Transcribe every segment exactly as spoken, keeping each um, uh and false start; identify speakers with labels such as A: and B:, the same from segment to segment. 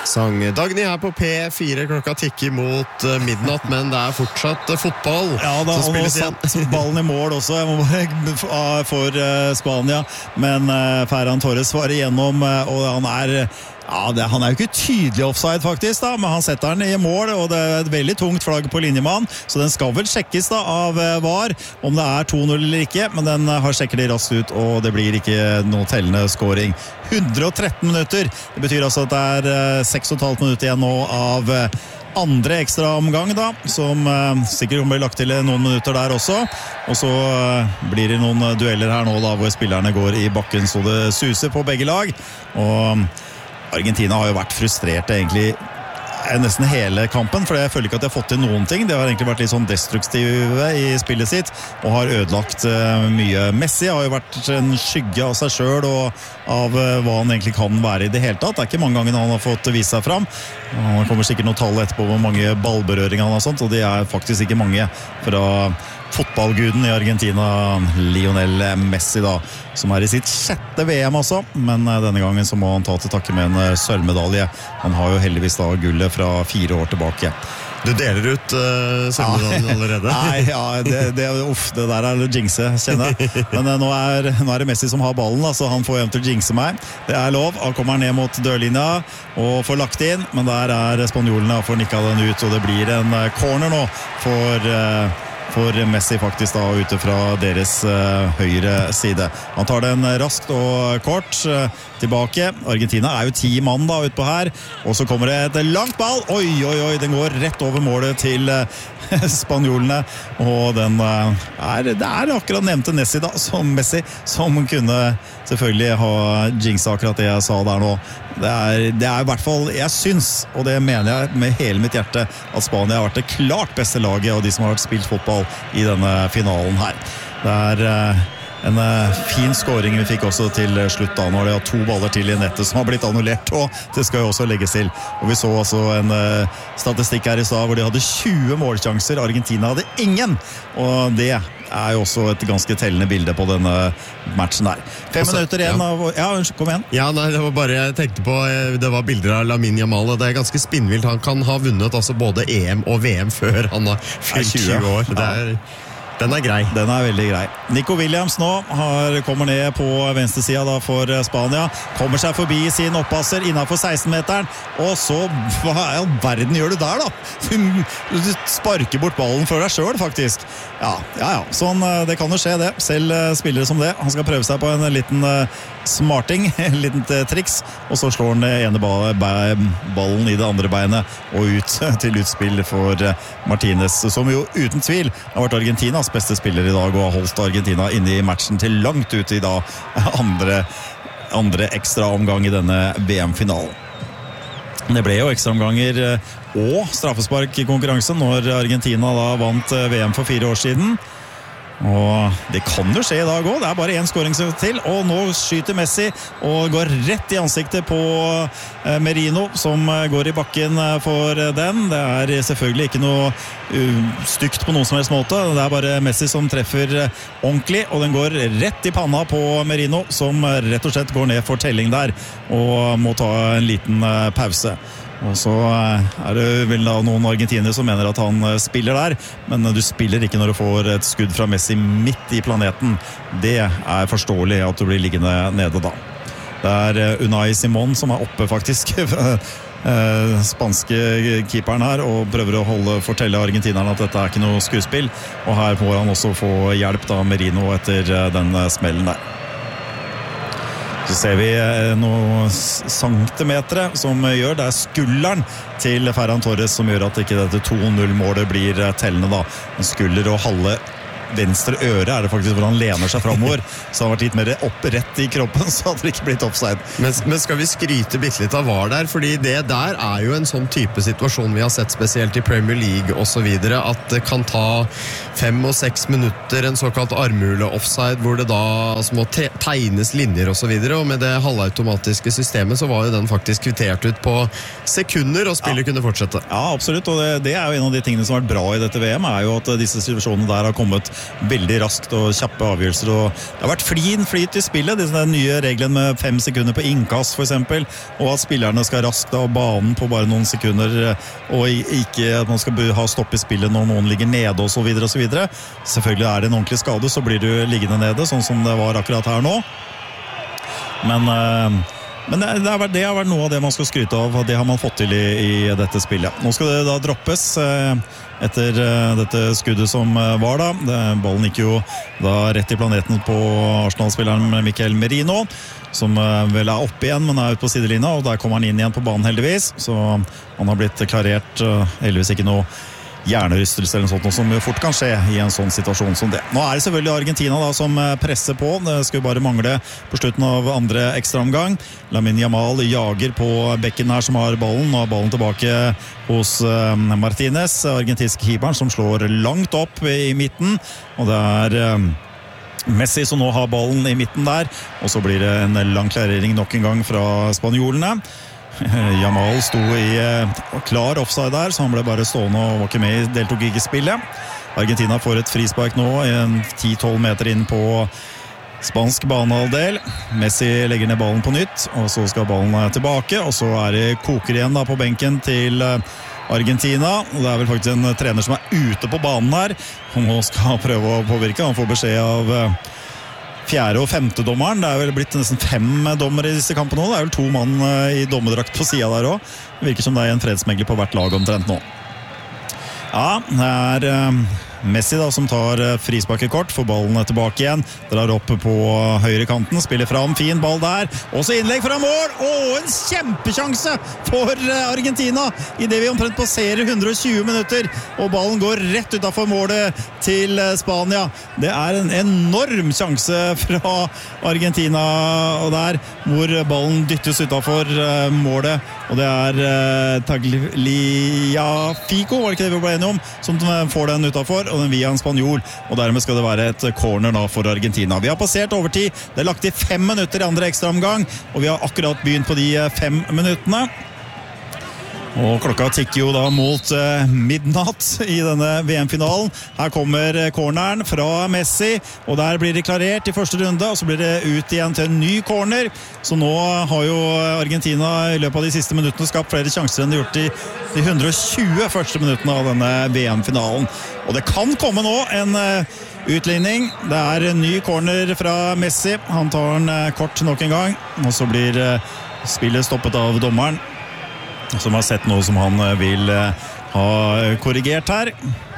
A: Sang Dagny her på P fire, klokka tikker mot midnatt, men det er fortsatt fotball.
B: Ja, da, og nå satt ballen i mål også for Spania, men Ferran Torres var igjennom, og han er Ja, det, han er jo ikke tydelig offside faktisk da, men han setter den i mål, og det er et veldig tungt flagg på linjemann, så den skal vel sjekkes da av V A R, om det er to null eller ikke, men den har sjekker de raskt ut, og det blir ikke noe tellende scoring. hundre og tretten minutter, det betyr altså at det er seks og et halvt minutter igjen nå av andre ekstra omgang da, som uh, sikkert kommer lagt til noen minutter der også, og så uh, blir det noen dueller her nå da, hvor spillerne går i bakken så det suser på begge lag, og Argentina har jo vært frustrert egentlig nesten hele kampen, for jeg føler ikke at de har fått til noen ting. De har egentlig vært litt sånn destruktive i spillet sitt, og har ødelagt uh, mye. Messi har jo vært en skygge av seg selv, og av uh, hva han egentlig kan være i det hele tatt. Det er ikke mange ganger han har fått vise seg fram. Han kommer sikkert noen tall etterpå hvor mange ballberøringer han har sånt, og de er faktisk ikke mange fra fotballguden i Argentina, Lionel Messi da, som er i sitt sjette V M også, men denne gangen så må han ta til takke med en sølvmedalje. Han har jo heldigvis da gullet fra fire år tilbake.
A: Du deler ut uh, sølvmedaljen allerede?
B: Nei, ja, det, det, uff, det der er jinxe, kjenner jeg. Men uh, nå, er, nå er det Messi som har ballen, da, så han får eventuelt jinxe meg. Det er lov, han kommer ned mot dørlinja og får lagt inn, men der er spanjolene og får nikket den ut, og det blir en uh, corner nå for... Uh, for Messi faktisk da ute fra deres uh, høyre side. Han tar den raskt og kort uh, tilbake. Argentina er jo ti mann da ute på her, og så kommer det et langt ball. Oi, oi, oi, den går rett over målet til uh, spanjolene, og den uh, er, det er akkurat nevnte Messi da, som Messi, som kunne selvfølgelig ha jinx akkurat det jeg sa der nå. Det er, det er i hvert fall, jeg syns, og det mener jeg med hele mitt hjerte, at Spania har vært det klart beste laget av de som har vært spilt fotball i denne finalen her. Det er uh, en uh, fin scoring vi fikk også til slutt da, når det har to baller til i nettet som har blitt annullert, og det skal jo også legges til. Og vi så også en uh, statistikk her i stad hvor de hadde tjue målsjanser, Argentina hadde ingen, og det er jo også et ganske tellende bilde på denne matchen der. Fem også, minutter igjen ja. av... Ja, kom igjen.
A: Ja, nei, det var bare, jeg tenkte på, det var bilder av Lamine Yamal, og det er ganske spinnvilt. Han kan ha vunnet altså både E M og V M før han har fylt tjue år. Det er... Den er grei.
B: Den er veldig grei. Nico Williams nå har, kommer ned på venstresida da for Spania. Kommer seg forbi sin oppasser innenfor seksten-meteren. Og så, hva i all verden gjør du der da? Du, du sparker bort ballen for deg selv faktisk. Ja, ja, ja. Sånn, det kan jo skje det. Selv spillere som det. Han skal prøve seg på en liten smarting, en liten triks. Og så slår han ene ballen i det andre beinet og ut til utspill for Martinez, som jo uten tvil har vært Argentinas beste spiller i dag og har holdt Argentina inne i matchen til langt ut i da andre, andre ekstra omgang i denne V M-finalen. Det ble jo ekstra omganger og straffespark i konkurransen når Argentina da vant V M for fire år siden. Og det kan jo skje i dag også. Det er bare en scoring til, og nå skyter Messi og går rett i ansiktet på Merino, som går i bakken for den. Det er selvfølgelig ikke noe stygt på noen som helst måte. Det er bare Messi som treffer ordentlig, og den går rett i panna på Merino, som rett og slett går ned for telling der og må ta en liten pause. Og så er det vel da noen argentinere som mener at han spiller der, men du spiller ikke når du får et skudd fra Messi midt i planeten. Det er forståelig at du blir liggende nede da. Det er Unai Simon som er oppe faktisk, spanske keeperen her, og prøver å holde, fortelle argentinerne at dette er ikke noe skuespill, og her får han også få hjelp da Merino etter den smellen der. Så ser vi noen centimeter som gjør, det er skulderen til Ferran Torres som gjør at ikke dette to null-målet blir tellende da. En skulder og halve venstre øre er det faktisk hvor han lener seg fremover, så han har vært litt mer opp rett i kroppen, så hadde det ikke blitt offside.
A: Men, men skal vi skryte bitte litt av V A R der? Fordi det der er jo en sånn type situasjon vi har sett spesielt i Premier League og så videre, at det kan ta fem og seks minutter, en såkalt armhule offside, hvor det da altså, må tegnes linjer og så videre, og med det halvautomatiske systemet så var jo den faktisk kvittert ut på sekunder, og spillet ja. kunne fortsette.
B: Ja, absolutt, og det, det er jo en av de tingene som har vært bra i dette V M, er jo at disse situasjonene der har kommet veldig raskt og kjappe avgjørelser, og det har vært flin flyt i spillet, disse nye reglene med fem sekunder på innkast for eksempel, og at spillerne skal raskt av banen på bare noen sekunder, og ikke at man skal ha stopp i spillet når noen ligger nede og så videre og så videre. Selvfølgelig er det en ordentlig skade, så blir du liggende nede, sånn som det var akkurat her nå. Men... Men det, det, har vært, det har vært noe av det man skal skryte av, og det har man fått til i, i dette spillet. Nå skal det da droppes eh, etter eh, dette skuddet som eh, var da. Det, ballen gikk jo da rett i planeten på Arsenal-spilleren Michael Merino, som eh, vel er oppe igjen, men er ute på sidelinja, og der kommer han inn igjen på banen heldigvis. Så han har blitt klarert, eh, heldigvis ikke noe hjernerystelse eller noe sånt, som fort kan skje i en sånn situasjon som det. Nå er det selvfølgelig Argentina da, som presser på. Det skal bare mangle på slutten av andre ekstraomgang. Lamine Yamal jager på bekken her som har ballen. Nå er ballen tilbake hos uh, Martinez, argentinske keeperen, som slår langt opp i midten. Og det er... Uh, Messi som nå har ballen i midten der, og så blir det en lang klarering nok en gang fra spanjolene. Jamal sto i eh, klar offside der, så han ble bare stående og var ikke med, deltok ikke i spillet. Argentina får et frispark nå, en ti til tolv meter inn på spansk banehalvdel. Messi legger ned ballen på nytt, og så skal ballen tilbake, og så er det koker igjen da på benken til Argentina. Det er vel faktisk en trener som er ute på banen her, og nå skal prøve å påvirke. Han får beskjed av fjerde- og femte dommeren. Det er vel blitt nesten fem dommere i disse kampene nå. Det er vel to mann i dommerdrakt på siden der også. Det virker som det er en fredsmegler på hvert lag omtrent nå. Ja, det er uh, Messi da som tar uh, frisparkekort, får ballen tilbake igjen, drar opp på høyre kanten, spiller fram, fin ball der, og så innlegg fra mål, og en kjempesjanse for uh, Argentina, i det vi omtrent passerer hundre og tjue minutter, og ballen går rett utenfor målet til uh, Spania. Det er en enorm sjanse fra Argentina, og der hvor ballen dyttes utenfor uh, målet, og det er uh, Tagliafico, var det ikke det vi ble enige om, som får den utenfor, og den via en spanjol, og dermed skal det være et corner da for Argentina. Vi har passert overtid, det er lagt i fem minutter i andre ekstraomgang, og vi har akkurat begynt på de fem minuttene. Og klokka tikker jo da mot uh, midnatt i denne V M-finalen. Her kommer corneren fra Messi, og der blir det klarert i første runde, og så blir det ut igjen til en ny corner. Så nå har jo Argentina i løpet av de siste minuttene skapt flere sjanser enn de gjort i de hundre og tjue første minuttene av denne V M-finalen. Og det kan komme nå en uh, utligning. Det er en ny corner fra Messi. Han tar den uh, kort nok en gang, og så blir uh, spillet stoppet av dommeren, som har sett noe som han vil ha korrigert her.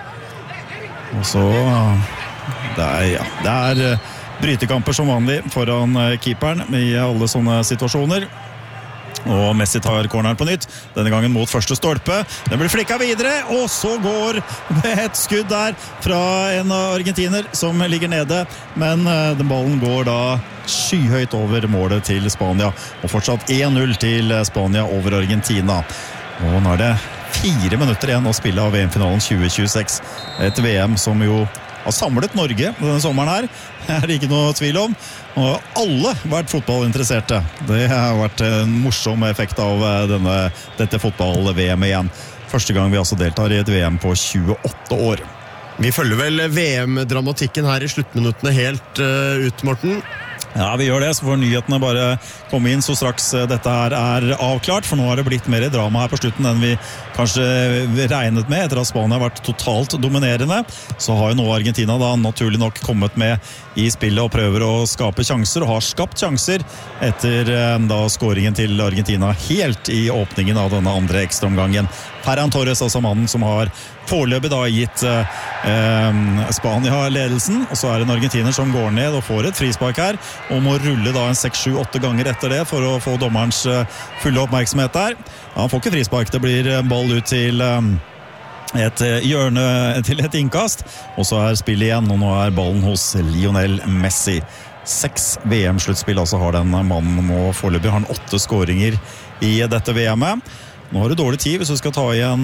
B: Og så det er, ja, det er brytekamper som vanlig foran keeperen i alle sånne situasjoner. Og Messi tar corneren på nytt, denne gangen mot første stolpe. Den blir flikket videre, og så går et skudd der fra en argentiner som ligger nede, men den ballen går da skyhøyt over målet til Spania, og fortsatt én null til Spania over Argentina. Og nå er det fire minutter igjen å spille av V M-finalen tjue tjueseks. Et V M som jo har samlet Norge denne sommeren her, er det ikke noe tvil om. Og alle har vært fotballinteresserte. Det har vært en morsom effekt av denne, dette fotball-V M igjen. Første gang vi altså deltar i et V M på tjueåtte år.
A: Vi følger vel V M-dramatikken her i sluttminuttene helt uh, ut, Morten?
B: Ja, vi gjør det, så får nyhetene bare komme inn så straks dette her er avklart, for nå har det blitt mer drama her på slutten enn vi kanskje regnet med. Etter at Spania har vært totalt dominerende, så har jo nå Argentina da naturlig nok kommet med i spillet og prøver å skape sjanser, og har skapt sjanser etter da skåringen til Argentina helt i åpningen av denne andre ekstraomgangen. Ferran Torres, altså mannen som har foreløpig da gitt eh, Spania ledelsen, og så er det en argentiner som går ned og får et frispark her, og må rulle da en seks sju åtte ganger etter det for å få dommerens eh, fulle oppmerksomhet der. Ja, han får ikke frispark, det blir ball ut til eh, et hjørne, til et innkast, og så er spillet igjen, og nå er ballen hos Lionel Messi. Seks V M-sluttspill, altså har den mannen, og foreløpig har han åtte skåringer i dette V M-et. Nå har du dårlig tid hvis du skal ta igjen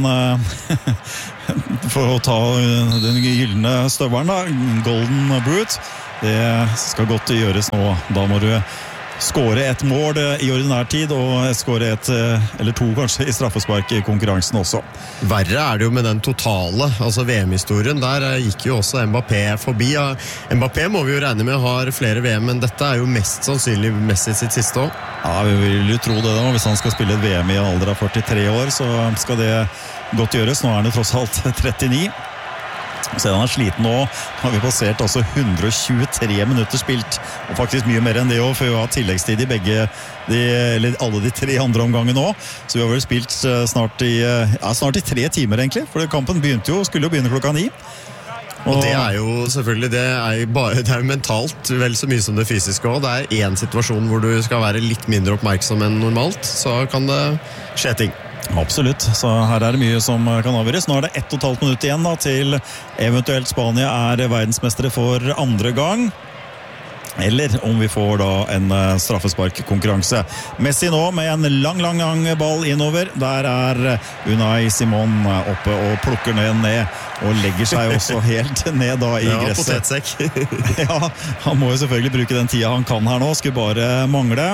B: for å ta den gyllene støveren da, Golden Brute. Det skal godt gjøres nå. Da må du skåre et mål i ordinær tid og skåre et, eller to kanskje, i straffespark i konkurransen også.
A: Verre er det jo med den totale, altså V M-historien. Der gikk jo også Mbappé forbi. Mbappé må vi jo regne med har flere V M, men dette er jo mest sannsynlig Messi sitt siste år.
B: Ja, vi vil jo tro det da. Hvis han skal spille et V M i en alder av førtitre år, så skal det godt gjøres. Nå er han jo tross alt trettini. Så er han sliten nå, har vi passert altså hundre og tjuetre minutter spilt, og faktisk mye mer enn det også, for vi har tilleggstid i begge, de, eller alle de tre andre omganger nå, så vi har vel spilt snart i, ja, snart i tre timer egentlig, for kampen begynte jo, skulle jo begynne klokka ni.
A: Og, og det er jo selvfølgelig, det er jo, bare, det er jo mentalt vel så mye som det fysiske også. Det er en situasjon hvor du skal være litt mindre oppmerksom enn normalt, så kan det skje ting.
B: Absolutt, så her er det mye som kan avgjøres. Nå er det ett og et halvt minutt igjen da, til eventuelt Spania er verdensmestere for andre gang, eller om vi får da en straffesparkkonkurranse. Messi nå med en lang, lang, lang ball innover. Der er Unai Simon oppe og plukker ned ned og legger seg også helt ned da i
A: ja,
B: gresset.
A: Potetsekk.
B: Ja, han må jo selvfølgelig bruke den tida han kan her nå, skulle bare mangle.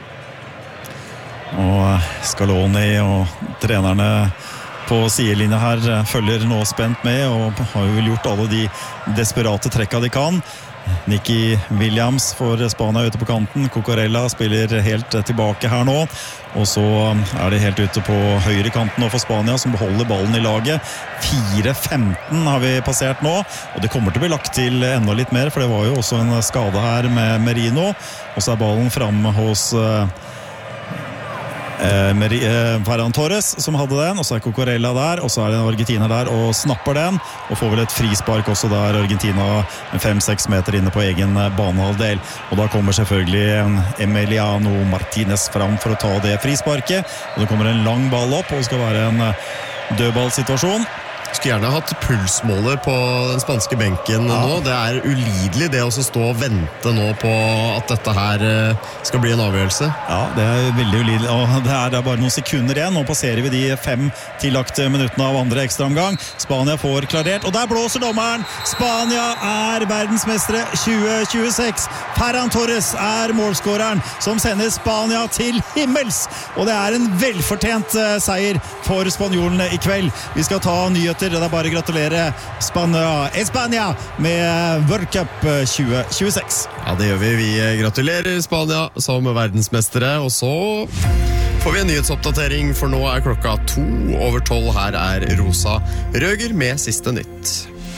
B: Og Scaloni og trenerne på sidelinja her følger nå spent med og har jo gjort alle de desperate trekka de kan. Nicky Williams for Spania ute på kanten. Cucurella spiller helt tilbake her nå. Og så er det helt ute på høyre kanten nå for Spania, som beholder ballen i laget. fire femten har vi passert nå, og det kommer til å bli lagt til enda litt mer, for det var jo også en skade her med Merino. Og så er ballen frem hos Eh, Meri, eh, Ferran Torres som hadde den, og så er Cucurella der, og så er det en Argentina der og snapper den, og får vel et frispark også der Argentina fem seks meter inne på egen banehalvdel, og da kommer selvfølgelig Emiliano Martinez fram for å ta det frisparket, og det kommer en lang ball opp, og det skal være en dødballsituasjon.
A: Skulle gjerne hatt pulsmåler på den spanske benken ja. Nå. Det er ulidelig det å stå og vente nå på at dette her skal bli en avgjørelse.
B: Ja, det er veldig ulidelig, og det er, det er bare noen sekunder igjen. Nå passerer vi de fem tillagte minuttene av andre ekstraomgang. Spania får klarert, og der blåser dommeren. Spania er verdensmestere tjue tjueseks. Ferran Torres er målskåreren som sender Spania til himmels, og det er en velfortjent seier for spanjolene i kveld. Vi skal ta nyheter. Det er bare å gratulere Spania, Espania med World Cup tjue tjueseks.
A: Ja, det gjør vi. Vi gratulerer Spania som verdensmestere, og så får vi en nyhetsoppdatering, for nå er klokka to over tolv. Her er Rosa Røger med siste nytt.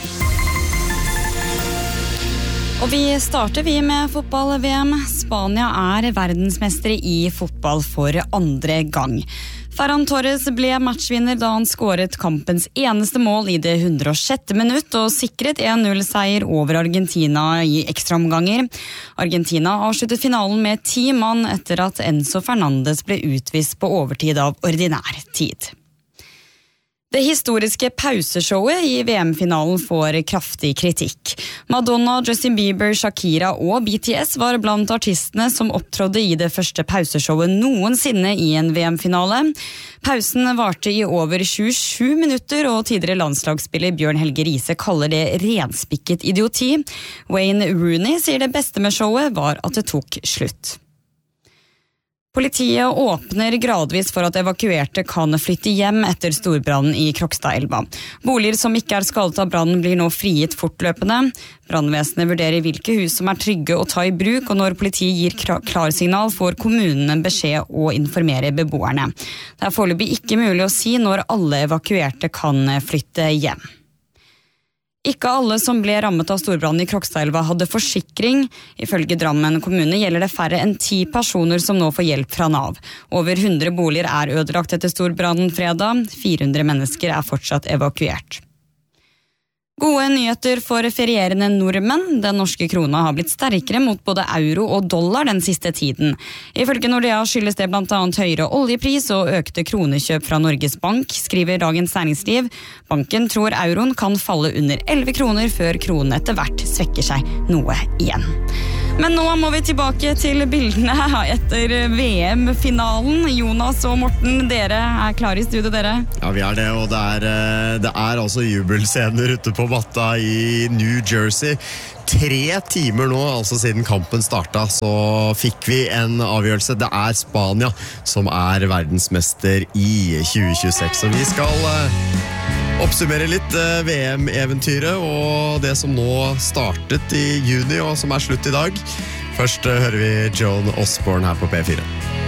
C: Og vi starter vi med fotball-V M. Spania er verdensmestere i fotball for andre gang. Ferran Torres ble matchvinner da han skåret kampens eneste mål i det hundre og sjette minutt og sikret en null seier over Argentina i ekstraomganger. Argentina avsluttet finalen med ti mann etter at Enzo Fernandez ble utvist på overtid av ordinær tid. Det historiske pauseshowet i V M-finalen får kraftig kritikk. Madonna, Justin Bieber, Shakira og B T S var blant artistene som opptrådde i det første pauseshowet noensinne i en V M-finale. Pausen varte i over tjuesju minutter, og tidligere landslagsspiller Bjørn Helge Riise kaller det renspikket idioti. Wayne Rooney sier det beste med showet var at det tok slutt. Politiet åpner gradvis for at evakuerte kan flytte hjem etter storbrannen i Krokstadelva. Boliger som ikke er skadet av brannen blir nå frigitt fortløpende. Brannvesenet vurderer hvilke hus som er trygge å ta i bruk, og når politiet gir klarsignal får kommunene beskjed å informere beboerne. Det er foreløpig ikke mulig å si når alle evakuerte kan flytte hjem. Ikke alle som ble rammet av storbrannen i Krokstadelva hadde forsikring. Ifølge Drammen kommune gjelder det færre enn ti personer som nå får hjelp fra Nav. Over hundre boliger er ødelagt etter storbrannen fredag. fire hundre mennesker er fortsatt evakuert. Gode nyheter for ferierende nordmenn. Den norske krona har blitt sterkere mot både euro og dollar den siste tiden. Ifølge Nordea skyldes det blant annet høyere oljepris og økte kronekjøp fra Norges Bank, skriver Dagens Næringsliv. Banken tror euroen kan falle under elleve kroner før kronen etter hvert svekker seg noe igjen. Men nå må vi tilbake til bildene etter V M-finalen. Jonas og Morten, dere er klare i studio, dere?
A: Ja, vi er det, og det er, det er altså jubelscener ute på matta i New Jersey. Tre timer nå, altså siden kampen startet, så fikk vi en avgjørelse. Det er Spania som er verdensmester i tjue tjueseks, og vi skal oppsummere litt V M-eventyret og det som nå startet i juni og som er slutt i dag. Først hører vi Joan Osborne her på P fire.